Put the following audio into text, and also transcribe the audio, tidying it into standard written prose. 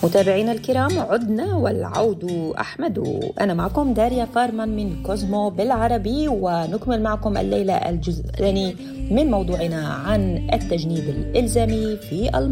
متابعينا الكرام، عدنا والعود أحمد. أنا معكم داريا فارمان من كوزمو بالعربي، ونكمل معكم الليلة الجزء الثاني من موضوعنا عن التجنيد الإلزامي في المرأة.